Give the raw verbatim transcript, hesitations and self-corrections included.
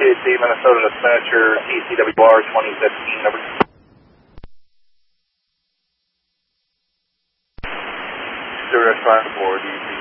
T C, Minnesota Dispatcher, T C W R twenty fifteen, over. Zero five four, D C.